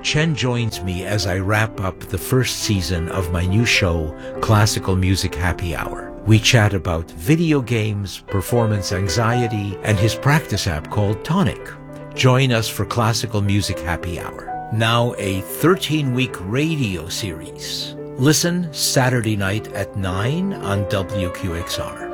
Chen joins me as I wrap up the first season of my new show, Classical Music Happy Hour. We chat about video games, performance anxiety, and his practice app called Tonic. Join us for Classical Music Happy Hour, now a 13-week radio series. Listen Saturday night at 9 on WQXR.